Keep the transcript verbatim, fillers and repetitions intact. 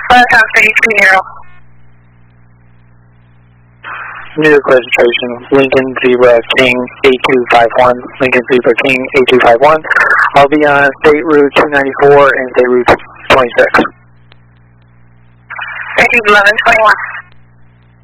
Five times three zero. New York registration, Lincoln Zebra King eight two five one, Lincoln Zebra King eight two five one. I'll be on State Route two ninety-four and State Route twenty-six. Thank you, eleven twenty-one.